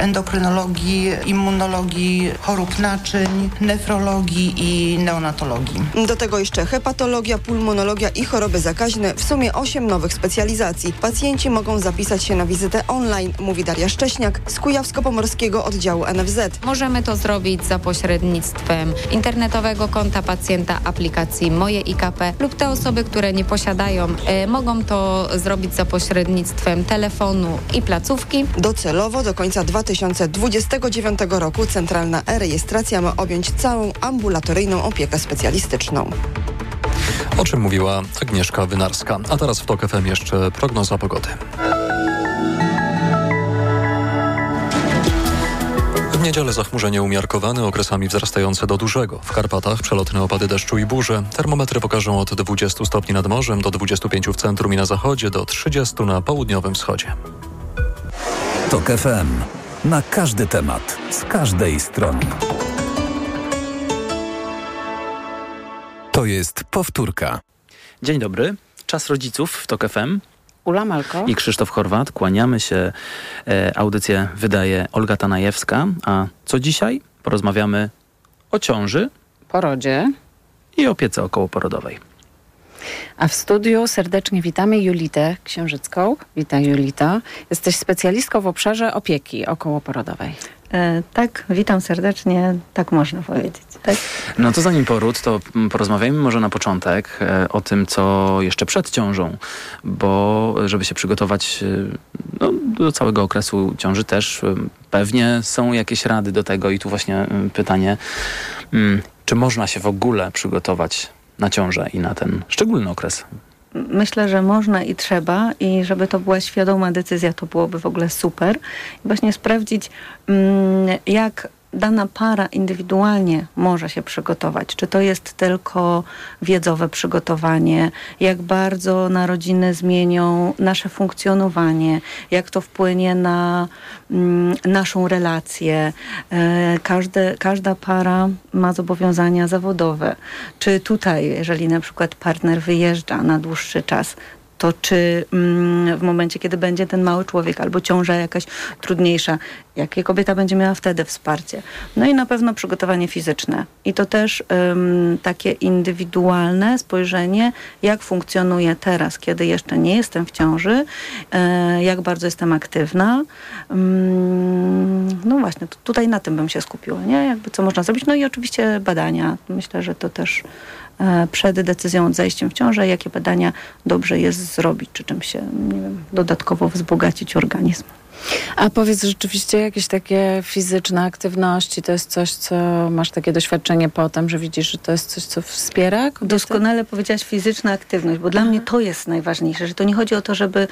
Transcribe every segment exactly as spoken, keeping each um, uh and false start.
endokrynologii, immunologii, chorób naczyń, nefrologii i neonatologii. Do tego jeszcze hepatologia, pulmonologia i choroby zakaźne. W sumie osiem nowych specjalizacji. Pacjenci mogą zapisać się na wizytę online, mówi Daria Szcześniak z Kujawsko-Pomorskiego Oddziału N F Z. Możemy to zrobić za pośrednictwem internetowego konta pacjenta, aplikacji Moje I K P lub te osoby, które nie posiadają, e, mogą to zrobić za pośrednictwem telefonu i placówki. Docelowo do końca dwa tysiące dwudziestego dziewiątego roku centralna e-rejestracja ma objąć całą ambulatoryjną opiekę specjalistyczną. O czym mówiła Agnieszka Wynarska. A teraz w TOK F M jeszcze prognoza pogody. W niedzielę zachmurzenie umiarkowane, okresami wzrastające do dużego. W Karpatach przelotne opady deszczu i burze. Termometry pokażą od dwudziestu stopni nad morzem do dwudziestu pięciu w centrum i na zachodzie, do trzydziestu na południowym wschodzie. TOK F M. Na każdy temat, z każdej strony. To jest powtórka. Dzień dobry. Czas rodziców w TOK F M. Ula Malko i Krzysztof Chorwat. Kłaniamy się. E, audycję wydaje Olga Tanajewska. A co dzisiaj? Porozmawiamy o ciąży, porodzie i opiece okołoporodowej. A w studiu serdecznie witamy Julitę Księżycką. Witaj, Julita. Jesteś specjalistką w obszarze opieki okołoporodowej. E, tak, witam serdecznie, tak można powiedzieć. Tak? No to zanim poród, to porozmawiajmy może na początek e, o tym, co jeszcze przed ciążą, bo żeby się przygotować e, no, do całego okresu ciąży też e, pewnie są jakieś rady do tego i tu właśnie e, pytanie, m, czy można się w ogóle przygotować na ciążę i na ten szczególny okres? Myślę, że można i trzeba i żeby to była świadoma decyzja, to byłoby w ogóle super. I właśnie sprawdzić, jak dana para indywidualnie może się przygotować. Czy to jest tylko wiedzowe przygotowanie, jak bardzo narodziny zmienią nasze funkcjonowanie, jak to wpłynie na mm, naszą relację. E, każde, każda para ma zobowiązania zawodowe. Czy tutaj, jeżeli na przykład partner wyjeżdża na dłuższy czas, to czy mm, w momencie, kiedy będzie ten mały człowiek albo ciąża jakaś trudniejsza, jakie kobieta będzie miała wtedy wsparcie. No i na pewno przygotowanie fizyczne. I to też um, takie indywidualne spojrzenie, jak funkcjonuję teraz, kiedy jeszcze nie jestem w ciąży, e, jak bardzo jestem aktywna. Um, no właśnie, to tutaj na tym bym się skupiła, nie? Jakby co można zrobić. No i oczywiście badania. Myślę, że to też przed decyzją o zajściem w ciążę, jakie badania dobrze jest zrobić, czy czym się, nie wiem, dodatkowo wzbogacić organizm. A powiedz, rzeczywiście jakieś takie fizyczne aktywności, to jest coś, co masz takie doświadczenie potem, że widzisz, że to jest coś, co wspiera kobietę? Doskonale powiedziałaś, fizyczna aktywność, bo dla Aha. mnie to jest najważniejsze, że to nie chodzi o to, żeby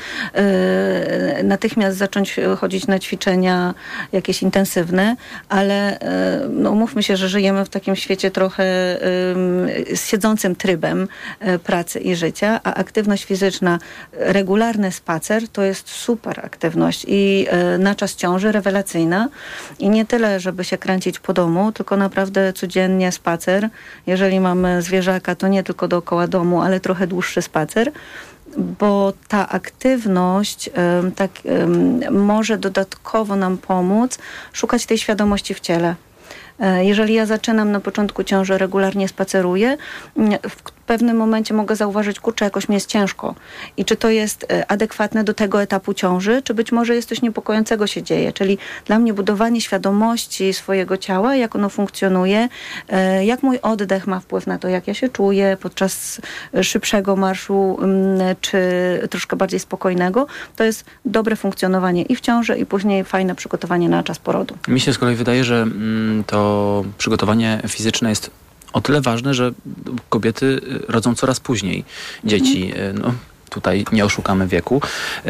e, natychmiast zacząć chodzić na ćwiczenia jakieś intensywne, ale e, no, umówmy się, że żyjemy w takim świecie trochę e, z siedzącym trybem e, pracy i życia, a aktywność fizyczna, regularny spacer to jest super aktywność i na czas ciąży rewelacyjna i nie tyle, żeby się kręcić po domu, tylko naprawdę codziennie spacer. Jeżeli mamy zwierzaka, to nie tylko dookoła domu, ale trochę dłuższy spacer, bo ta aktywność um, tak, um, może dodatkowo nam pomóc szukać tej świadomości w ciele. Jeżeli ja zaczynam na początku ciąży, regularnie spaceruję, w pewnym momencie mogę zauważyć, kurczę, jakoś mi jest ciężko. I czy to jest adekwatne do tego etapu ciąży, czy być może jest coś niepokojącego się dzieje. Czyli dla mnie budowanie świadomości swojego ciała, jak ono funkcjonuje, jak mój oddech ma wpływ na to, jak ja się czuję podczas szybszego marszu, czy troszkę bardziej spokojnego, to jest dobre funkcjonowanie i w ciąży, i później fajne przygotowanie na czas porodu. Mi się z kolei wydaje, że to przygotowanie fizyczne jest o tyle ważne, że kobiety rodzą coraz później dzieci. No, tutaj nie oszukamy wieku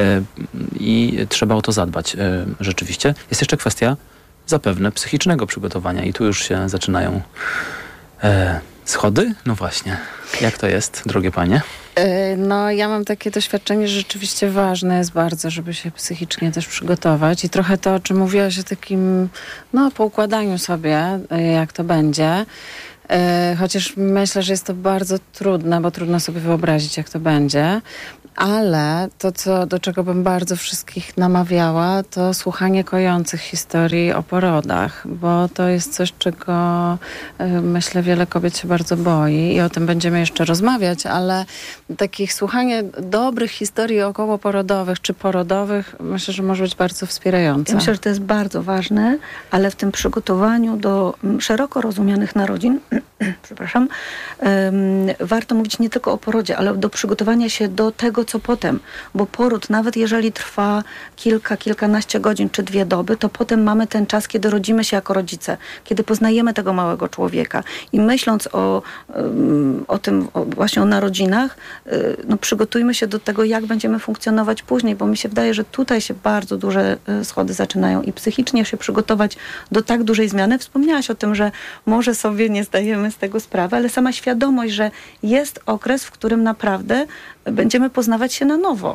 i trzeba o to zadbać rzeczywiście. Jest jeszcze kwestia zapewne psychicznego przygotowania i tu już się zaczynają schody. No właśnie. Jak to jest, drogie panie? No, ja mam takie doświadczenie, że rzeczywiście ważne jest bardzo, żeby się psychicznie też przygotować i trochę to, o czym mówiłaś, o takim, no, poukładaniu sobie, jak to będzie. Chociaż myślę, że jest to bardzo trudne, bo trudno sobie wyobrazić, jak to będzie. Ale to, co, do czego bym bardzo wszystkich namawiała, to słuchanie kojących historii o porodach, bo to jest coś, czego y, myślę wiele kobiet się bardzo boi i o tym będziemy jeszcze rozmawiać, ale takich słuchanie dobrych historii okołoporodowych czy porodowych myślę, że może być bardzo wspierające. Ja myślę, że to jest bardzo ważne, ale w tym przygotowaniu do szeroko rozumianych narodzin, przepraszam, um, warto mówić nie tylko o porodzie, ale do przygotowania się do tego, co potem. Bo poród, nawet jeżeli trwa kilka, kilkanaście godzin czy dwie doby, to potem mamy ten czas, kiedy rodzimy się jako rodzice, kiedy poznajemy tego małego człowieka. I myśląc o, um, o tym, o, właśnie o narodzinach, y, no przygotujmy się do tego, jak będziemy funkcjonować później, bo mi się wydaje, że tutaj się bardzo duże y, schody zaczynają i psychicznie się przygotować do tak dużej zmiany. Wspomniałaś o tym, że może sobie nie zdajemy z tego sprawy, ale sama świadomość, że jest okres, w którym naprawdę będziemy poznawać się na nowo.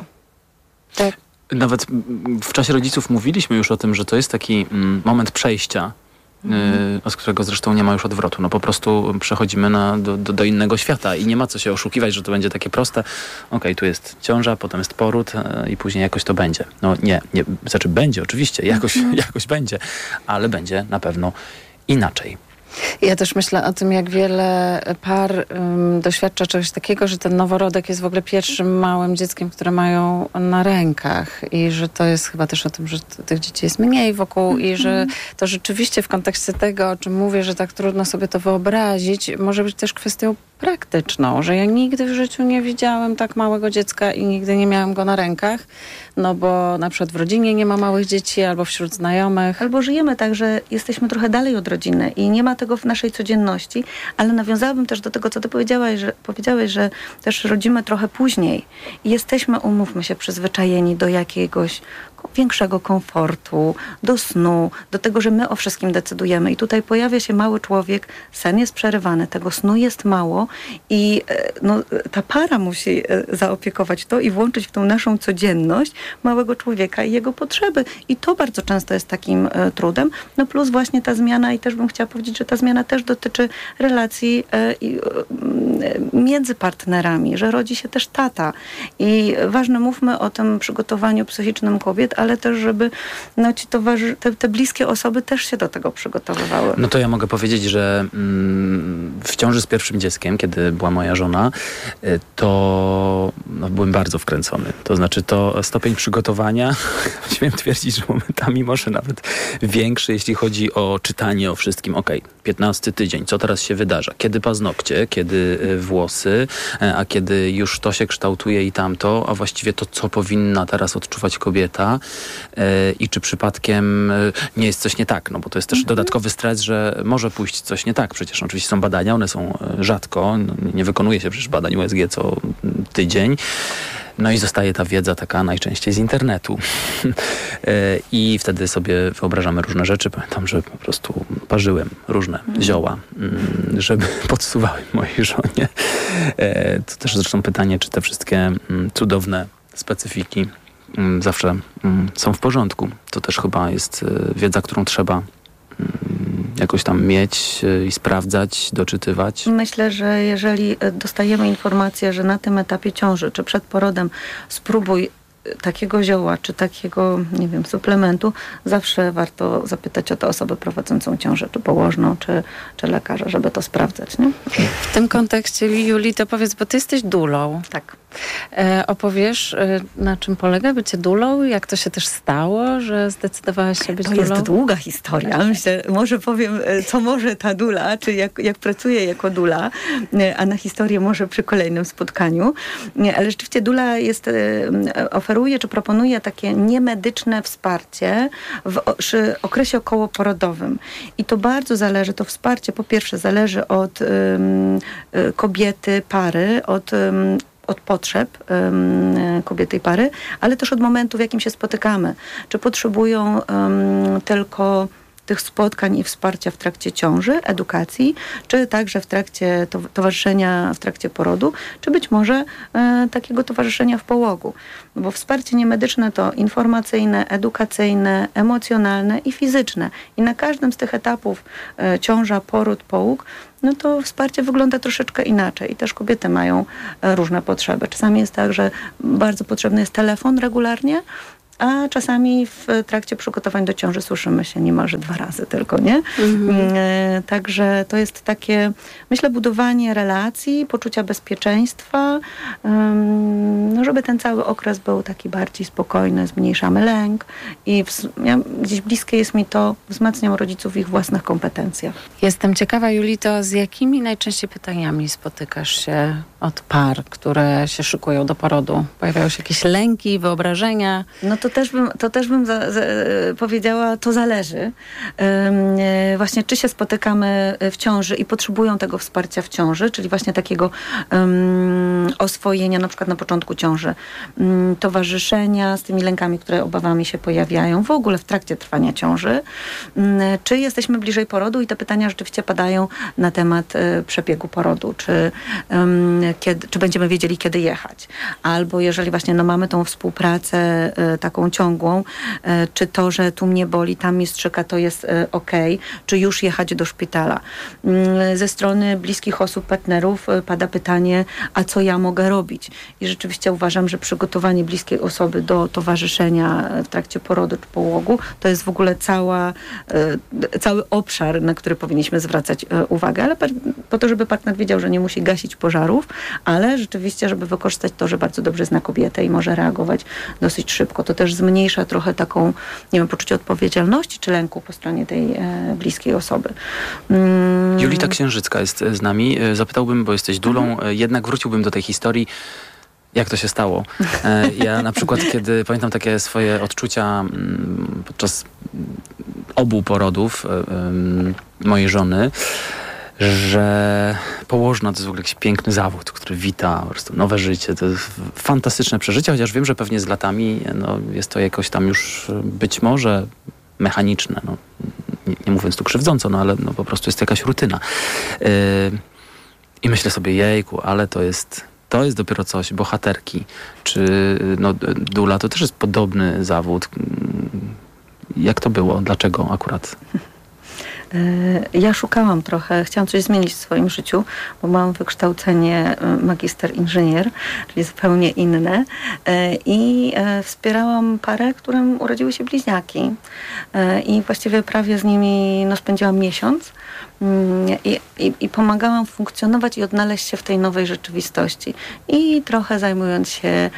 Tak. Nawet w czasie rodziców mówiliśmy już o tym, że to jest taki mm, moment przejścia, mm. y, z którego zresztą nie ma już odwrotu. No po prostu przechodzimy na, do, do, do innego świata i nie ma co się oszukiwać, że to będzie takie proste. Okej, okay, tu jest ciąża, potem jest poród y, i później jakoś to będzie. No nie, nie znaczy będzie oczywiście, jakoś, mm. jakoś będzie, ale będzie na pewno inaczej. Ja też myślę o tym, jak wiele par um, doświadcza czegoś takiego, że ten noworodek jest w ogóle pierwszym małym dzieckiem, które mają na rękach i że to jest chyba też o tym, że t- tych dzieci jest mniej wokół mm-hmm. i że to rzeczywiście w kontekście tego, o czym mówię, że tak trudno sobie to wyobrazić, może być też kwestią praktyczną, że ja nigdy w życiu nie widziałem tak małego dziecka i nigdy nie miałem go na rękach, no bo na przykład w rodzinie nie ma małych dzieci albo wśród znajomych. Albo żyjemy tak, że jesteśmy trochę dalej od rodziny i nie ma tego w naszej codzienności, ale nawiązałabym też do tego, co ty powiedziałaś, że, powiedziałeś, że też rodzimy trochę później i jesteśmy, umówmy się, przyzwyczajeni do jakiegoś większego komfortu, do snu, do tego, że my o wszystkim decydujemy. I tutaj pojawia się mały człowiek, sen jest przerywany, tego snu jest mało i no, ta para musi zaopiekować to i włączyć w tą naszą codzienność małego człowieka i jego potrzeby. I to bardzo często jest takim e, trudem. No plus właśnie ta zmiana i też bym chciała powiedzieć, że ta zmiana też dotyczy relacji e, e, między partnerami, że rodzi się też tata. I ważne, mówmy o tym przygotowaniu psychicznym kobiet, ale też, żeby no, ci towarzy- te, te bliskie osoby też się do tego przygotowywały. No to ja mogę powiedzieć, że mm, w ciąży z pierwszym dzieckiem, kiedy była moja żona, to no, byłem bardzo wkręcony. To znaczy to stopień przygotowania, śmiem twierdzić, że momentami może nawet większy, jeśli chodzi o czytanie o wszystkim. Okej, okay, piętnasty tydzień, co teraz się wydarza? Kiedy paznokcie, kiedy włosy, a kiedy już to się kształtuje i tamto, a właściwie to, co powinna teraz odczuwać kobieta i czy przypadkiem nie jest coś nie tak, no bo to jest też dodatkowy stres, że może pójść coś nie tak. Przecież oczywiście są badania, one są rzadko, nie wykonuje się przecież badań U S G co tydzień. No i zostaje ta wiedza taka najczęściej z internetu. I wtedy sobie wyobrażamy różne rzeczy. Pamiętam, że po prostu parzyłem różne zioła, żeby podsuwały mojej żonie. To też zresztą pytanie, czy te wszystkie cudowne specyfiki zawsze są w porządku. To też chyba jest wiedza, którą trzeba jakoś tam mieć i sprawdzać, doczytywać. Myślę, że jeżeli dostajemy informację, że na tym etapie ciąży, czy przed porodem spróbuj takiego zioła, czy takiego, nie wiem, suplementu, zawsze warto zapytać o tę osobę prowadzącą ciążę, czy położną, czy, czy lekarza, żeby to sprawdzać, nie? W tym kontekście, Juli, to powiedz, bo ty jesteś dulą. Tak. E, opowiesz, e, na czym polega bycie dulą? Jak to się też stało, że zdecydowałaś się być to dulą? To jest długa historia. Myślę, może powiem, co może ta dula, czy jak, jak pracuję jako dula, a na historię może przy kolejnym spotkaniu. Ale rzeczywiście dula jest, oferuje, czy proponuje takie niemedyczne wsparcie w przy okresie okołoporodowym. I to bardzo zależy, to wsparcie po pierwsze zależy od um, kobiety, pary, od um, od potrzeb um, kobiety i pary, ale też od momentu, w jakim się spotykamy. Czy potrzebują um, tylko tych spotkań i wsparcia w trakcie ciąży, edukacji, czy także w trakcie to, towarzyszenia w trakcie porodu, czy być może e, takiego towarzyszenia w połogu. Bo wsparcie niemedyczne to informacyjne, edukacyjne, emocjonalne i fizyczne. I na każdym z tych etapów e, ciąża, poród, połóg, no to wsparcie wygląda troszeczkę inaczej i też kobiety mają e, różne potrzeby. Czasami jest tak, że bardzo potrzebny jest telefon regularnie, a czasami w trakcie przygotowań do ciąży słyszymy się niemalże dwa razy tylko, nie? Mhm. E, także to jest takie, myślę, budowanie relacji, poczucia bezpieczeństwa, um, no żeby ten cały okres był taki bardziej spokojny, zmniejszamy lęk i w, ja, gdzieś bliskie jest mi to, wzmacniam rodziców w ich własnych kompetencjach. Jestem ciekawa, Julito, z jakimi najczęściej pytaniami spotykasz się od par, które się szykują do porodu? Pojawiają się jakieś lęki, wyobrażenia? No to też bym, to też bym za, za, powiedziała, to zależy. Yy, właśnie czy się spotykamy w ciąży i potrzebują tego wsparcia w ciąży, czyli właśnie takiego yy, oswojenia na przykład na początku ciąży, yy, towarzyszenia z tymi lękami, które obawami się pojawiają, w ogóle w trakcie trwania ciąży, yy, czy jesteśmy bliżej porodu i te pytania rzeczywiście padają na temat yy, przebiegu porodu, czy, yy, kiedy, czy będziemy wiedzieli, kiedy jechać. Albo jeżeli właśnie no, mamy tą współpracę yy, taką ciągłą, czy to, że tu mnie boli, tam mi strzyka, to jest okej, czy już jechać do szpitala. Ze strony bliskich osób, partnerów pada pytanie, a co ja mogę robić? I rzeczywiście uważam, że przygotowanie bliskiej osoby do towarzyszenia w trakcie porodu czy połogu, to jest w ogóle cała, cały obszar, na który powinniśmy zwracać uwagę, ale po to, żeby partner wiedział, że nie musi gasić pożarów, ale rzeczywiście, żeby wykorzystać to, że bardzo dobrze zna kobietę i może reagować dosyć szybko. To też zmniejsza trochę taką, nie wiem, poczucie odpowiedzialności czy lęku po stronie tej e, bliskiej osoby. Mm. Julita Księżycka jest z nami. Zapytałbym, bo jesteś dulą, mhm. jednak wróciłbym do tej historii. Jak to się stało? E, ja na przykład, kiedy pamiętam takie swoje odczucia m, podczas obu porodów e, m, mojej żony, że położna to jest w ogóle jakiś piękny zawód, który wita po prostu nowe życie. To jest fantastyczne przeżycie, chociaż wiem, że pewnie z latami no, jest to jakoś tam już być może mechaniczne. No, nie, nie mówiąc tu krzywdząco, no ale no, po prostu jest to jakaś rutyna. Yy, I myślę sobie, jejku, ale to jest, to jest dopiero coś, bohaterki. Czy no, dula to też jest podobny zawód. Jak to było? Dlaczego akurat? Ja szukałam trochę, chciałam coś zmienić w swoim życiu, bo mam wykształcenie magister inżynier, czyli zupełnie inne i wspierałam parę, którym urodziły się bliźniaki i właściwie prawie z nimi no, spędziłam miesiąc. I, i, i pomagałam funkcjonować i odnaleźć się w tej nowej rzeczywistości. I trochę zajmując się e,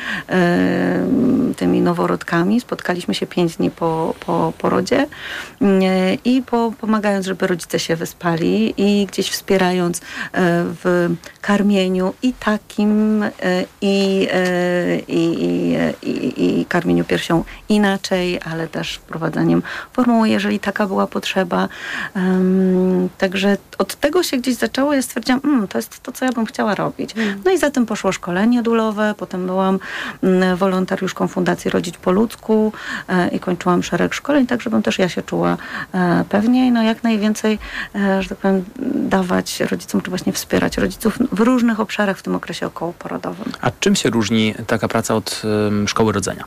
tymi noworodkami, spotkaliśmy się pięć dni po, po porodzie e, i po, pomagając, żeby rodzice się wyspali i gdzieś wspierając e, w karmieniu i takim e, i, e, i, i, i karmieniu piersią inaczej, ale też wprowadzaniem formuły, jeżeli taka była potrzeba. Um, Także od tego się gdzieś zaczęło. Ja stwierdziłam, mm, to jest to, co ja bym chciała robić. Mm. No i za tym poszło szkolenie dulowe. Potem byłam mm, wolontariuszką Fundacji Rodzić po ludzku e, i kończyłam szereg szkoleń, tak żebym też ja się czuła e, pewniej. No jak najwięcej, e, że tak powiem, dawać rodzicom, czy właśnie wspierać rodziców w różnych obszarach w tym okresie okołoporodowym. A czym się różni taka praca od um, szkoły rodzenia?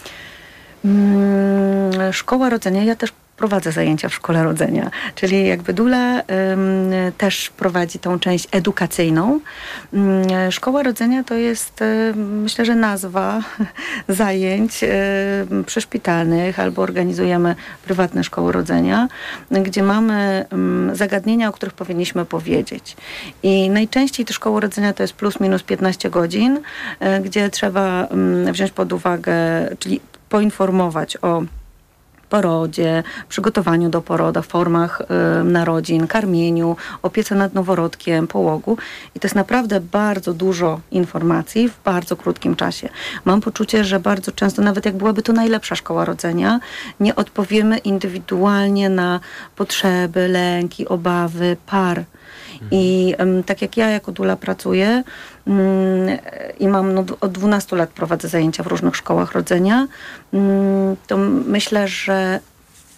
Mm, szkoła rodzenia, ja też prowadzę zajęcia w szkole rodzenia, czyli jakby dula ym, też prowadzi tą część edukacyjną. Ym, szkoła rodzenia to jest, ym, myślę, że nazwa zajęć ym, przyszpitalnych, albo organizujemy prywatne szkoły rodzenia, gdzie mamy ym, zagadnienia, o których powinniśmy powiedzieć. I najczęściej te szkoły rodzenia to jest plus minus piętnaście godzin, y, gdzie trzeba ym, wziąć pod uwagę, czyli poinformować o porodzie, przygotowaniu do porodu, formach y, narodzin, karmieniu, opiece nad noworodkiem, połogu. I to jest naprawdę bardzo dużo informacji w bardzo krótkim czasie. Mam poczucie, że bardzo często, nawet jak byłaby to najlepsza szkoła rodzenia, nie odpowiemy indywidualnie na potrzeby, lęki, obawy par. I um, tak jak ja jako dula pracuję um, i mam no, od dwunastu lat prowadzę zajęcia w różnych szkołach rodzenia, um, to myślę, że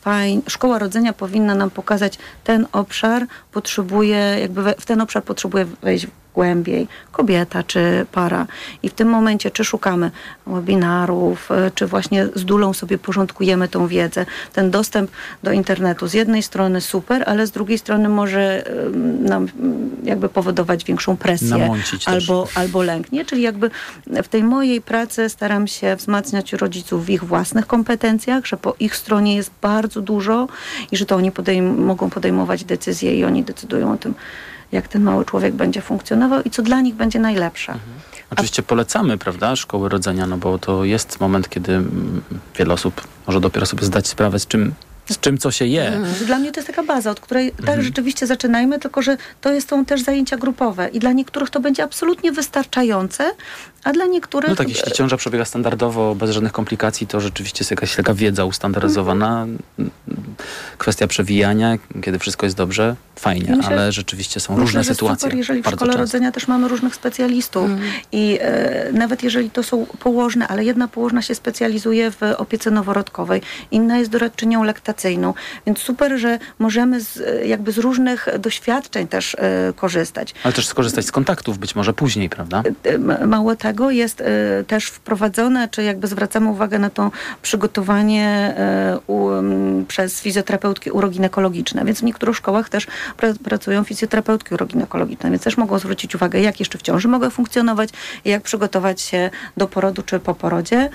fajnie, szkoła rodzenia powinna nam pokazać, ten obszar potrzebuje, jakby we, w ten obszar potrzebuje wejść głębiej kobieta czy para. I w tym momencie, czy szukamy webinarów, czy właśnie z Dulą sobie porządkujemy tą wiedzę. Ten dostęp do internetu z jednej strony super, ale z drugiej strony może nam jakby powodować większą presję albo, albo lęk. Nie? Czyli jakby w tej mojej pracy staram się wzmacniać rodziców w ich własnych kompetencjach, że po ich stronie jest bardzo dużo i że to oni podejm- mogą podejmować decyzje i oni decydują o tym, jak ten mały człowiek będzie funkcjonował i co dla nich będzie najlepsze. Mhm. Oczywiście polecamy, prawda, szkoły rodzenia, no bo to jest moment, kiedy wiele osób może dopiero sobie zdać sprawę, z czym z czym co się je. Mm. Dla mnie to jest taka baza, od której tak mm. rzeczywiście zaczynajmy, tylko że to jest, są też zajęcia grupowe i dla niektórych to będzie absolutnie wystarczające, a dla niektórych... No tak, jeśli ciąża przebiega standardowo, bez żadnych komplikacji, to rzeczywiście jest jakaś taka wiedza ustandaryzowana. Mm. Kwestia przewijania, kiedy wszystko jest dobrze, fajnie, myślę, ale rzeczywiście są różne myślę, sytuacje. Super, jeżeli w szkole często. rodzenia też mamy różnych specjalistów mm. i e, nawet jeżeli to są położne, ale jedna położna się specjalizuje w opiece noworodkowej, inna jest doradczynią laktacyjną, więc super, że możemy z, jakby z różnych doświadczeń też e, korzystać. Ale też skorzystać z kontaktów być może później, prawda? E, mało tego, jest e, też wprowadzone, czy jakby zwracamy uwagę na to przygotowanie e, u, m, przez fizjoterapeutki uroginekologiczne, więc w niektórych szkołach też pra- pracują fizjoterapeutki uroginekologiczne, więc też mogą zwrócić uwagę, jak jeszcze w ciąży mogę funkcjonować i jak przygotować się do porodu czy po porodzie.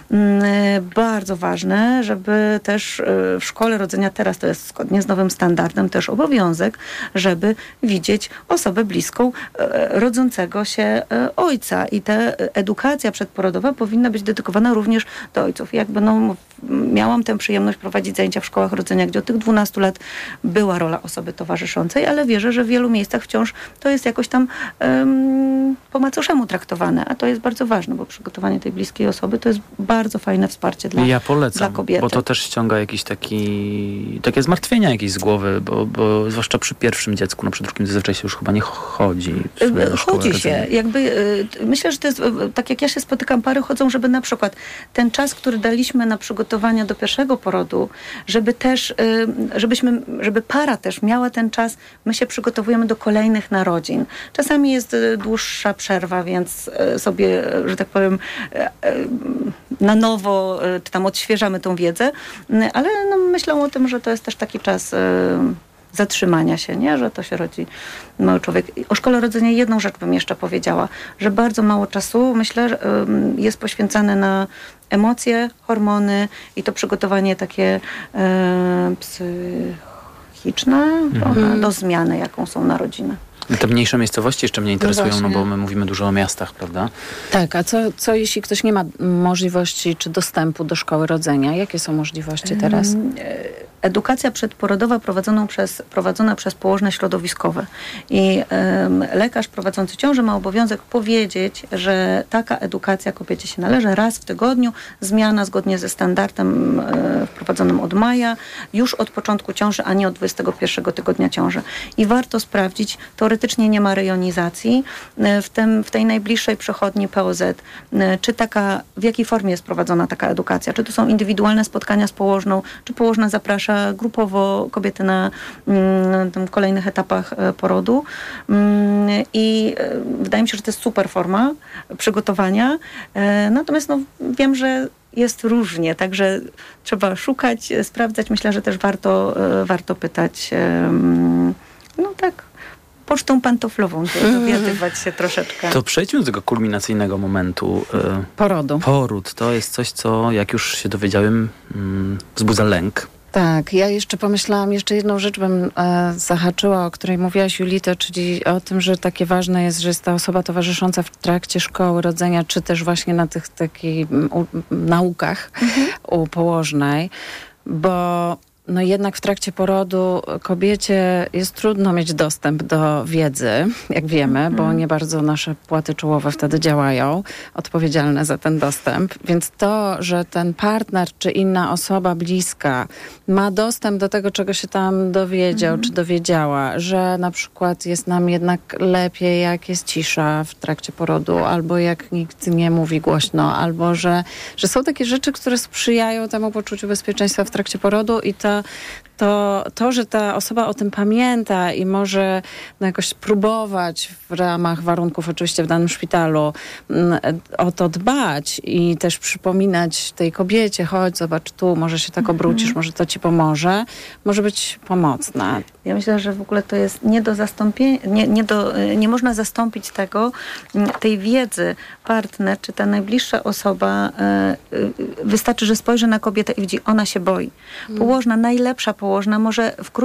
Mm, bardzo ważne, żeby też w szkole rodzenia, teraz to jest zgodnie z nowym standardem też obowiązek, żeby widzieć osobę bliską e, rodzącego się e, ojca i ta edukacja przedporodowa powinna być dedykowana również do ojców. Jakby no, miałam tę przyjemność prowadzić zajęcia w szkołach rodzenia, gdzie od tych dwunastu lat była rola osoby towarzyszącej, ale wierzę, że w wielu miejscach wciąż to jest jakoś tam um, po macoszemu traktowane, a to jest bardzo ważne, bo przygotowanie tej bliskiej osoby to jest bardzo fajne wsparcie dla, ja polecam, dla kobiety. Bo to też ściąga jakiś taki, takie zmartwienia jakieś z głowy, bo, bo zwłaszcza przy pierwszym dziecku, no przy drugim zazwyczaj się już chyba nie chodzi. Chodzi się. Jakby, y, myślę, że to jest, y, tak jak ja się spotykam, pary chodzą, żeby na przykład ten czas, który daliśmy na przygotowania do pierwszego porodu, żeby też, y, żebyśmy, żeby para też miała ten czas, my się przygotowujemy do kolejnych narodzin. Czasami jest y, dłuższa przerwa, więc y, sobie, że tak powiem, y, y, na nowo, y, czy tam odświeżamy tą wiedzę, y, ale no, myślę o tym, że to jest też taki czas y, zatrzymania się, nie? Że to się rodzi mały człowiek. O szkole rodzenia jedną rzecz bym jeszcze powiedziała, że bardzo mało czasu, myślę, jest poświęcane na emocje, hormony i to przygotowanie takie e, psychiczne mm. do zmiany, jaką są narodziny. Te mniejsze miejscowości jeszcze mnie interesują, no, no bo my mówimy dużo o miastach, prawda? Tak, a co, co jeśli ktoś nie ma możliwości czy dostępu do szkoły rodzenia? Jakie są możliwości teraz? Edukacja przedporodowa prowadzoną przez, prowadzona przez położne środowiskowe. I um, lekarz prowadzący ciążę ma obowiązek powiedzieć, że taka edukacja kobiecie się należy raz w tygodniu, zmiana zgodnie ze standardem e, wprowadzonym od maja, już od początku ciąży, a nie od dwudziestego pierwszego tygodnia ciąży. I warto sprawdzić, teoretycznie nie ma rejonizacji, e, w, tym, w tej najbliższej przychodni P O Z, e, czy taka, w jakiej formie jest prowadzona taka edukacja, czy to są indywidualne spotkania z położną, czy położna zaprasza grupowo kobiety na mm, tym kolejnych etapach e, porodu. Mm, I e, wydaje mi się, że to jest super forma przygotowania. E, natomiast no, wiem, że jest różnie, także trzeba szukać, sprawdzać. Myślę, że też warto, e, warto pytać. E, no tak, pocztą pantoflową, dowiadywać się troszeczkę. To przejdźmy do tego kulminacyjnego momentu. E, Porodu. Poród to jest coś, co jak już się dowiedziałem, mm, wzbudza lęk. Tak, ja jeszcze pomyślałam, jeszcze jedną rzecz bym e, zahaczyła, o której mówiłaś, Julito, czyli o tym, że takie ważne jest, że jest ta osoba towarzysząca w trakcie szkoły rodzenia, czy też właśnie na tych takich u, naukach mhm. u położnej, bo no jednak w trakcie porodu kobiecie jest trudno mieć dostęp do wiedzy, jak wiemy, mm. bo nie bardzo nasze płaty czołowe wtedy działają, odpowiedzialne za ten dostęp. Więc to, że ten partner czy inna osoba bliska ma dostęp do tego, czego się tam dowiedział mm. czy dowiedziała, że na przykład jest nam jednak lepiej, jak jest cisza w trakcie porodu, albo jak nikt nie mówi głośno, albo że, że są takie rzeczy, które sprzyjają temu poczuciu bezpieczeństwa w trakcie porodu i ta to to, to, że ta osoba o tym pamięta i może no, jakoś próbować w ramach warunków oczywiście w danym szpitalu m, o to dbać i też przypominać tej kobiecie, chodź, zobacz tu, może się tak obrócisz, mm. może to ci pomoże, może być pomocna. Ja myślę, że w ogóle to jest nie do zastąpienia, nie, nie, do, nie można zastąpić tego, tej wiedzy. Partner czy ta najbliższa osoba, wystarczy, że spojrzy na kobietę i widzi, ona się boi. Położna, najlepsza położna może w